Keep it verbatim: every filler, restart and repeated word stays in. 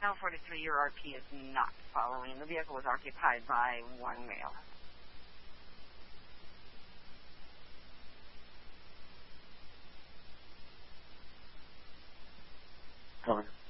L forty-three, your R P is not following. The vehicle was occupied by one male. Coming.